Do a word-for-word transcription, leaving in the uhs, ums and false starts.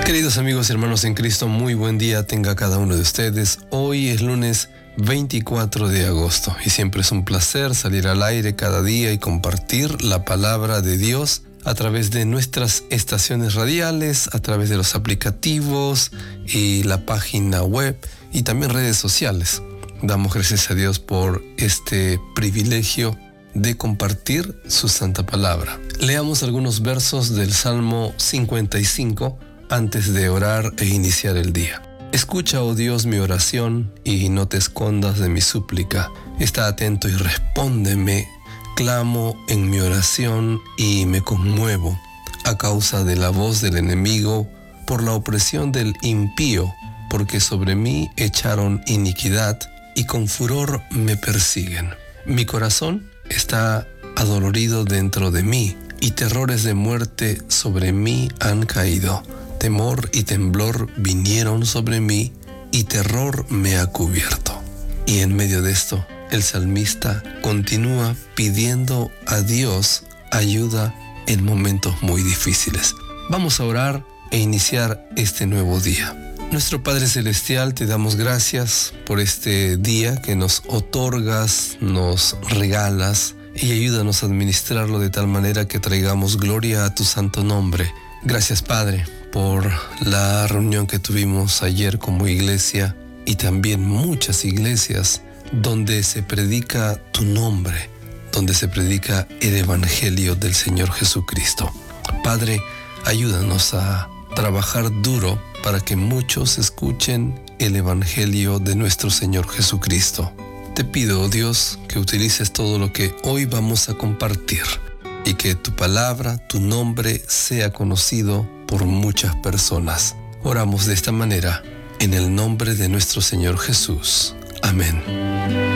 Queridos amigos y hermanos en Cristo, muy buen día tenga cada uno de ustedes. Hoy es lunes veinticuatro de agosto y siempre es un placer salir al aire cada día y compartir la palabra de Dios a través de nuestras estaciones radiales, a través de los aplicativos y la página web y también redes sociales. Damos gracias a Dios por este privilegio de compartir su santa palabra. Leamos algunos versos del Salmo cincuenta y cinco antes de orar e iniciar el día. Escucha, oh Dios, mi oración y no te escondas de mi súplica. Está atento y respóndeme. Clamo en mi oración y me conmuevo a causa de la voz del enemigo, por la opresión del impío, porque sobre mí echaron iniquidad y con furor me persiguen. Mi corazón está adolorido dentro de mí y terrores de muerte sobre mí han caído. Temor y temblor vinieron sobre mí y terror me ha cubierto. Y en medio de esto, el salmista continúa pidiendo a Dios ayuda en momentos muy difíciles. Vamos a orar e iniciar este nuevo día. Nuestro Padre Celestial, te damos gracias por este día que nos otorgas, nos regalas y ayúdanos a administrarlo de tal manera que traigamos gloria a tu santo nombre. Gracias, Padre, por la reunión que tuvimos ayer como iglesia y también muchas iglesias donde se predica tu nombre, donde se predica el Evangelio del Señor Jesucristo. Padre, ayúdanos a trabajar duro para que muchos escuchen el Evangelio de nuestro Señor Jesucristo. Te pido, oh Dios, que utilices todo lo que hoy vamos a compartir y que tu palabra, tu nombre, sea conocido por muchas personas. Oramos de esta manera, en el nombre de nuestro Señor Jesús. Amén.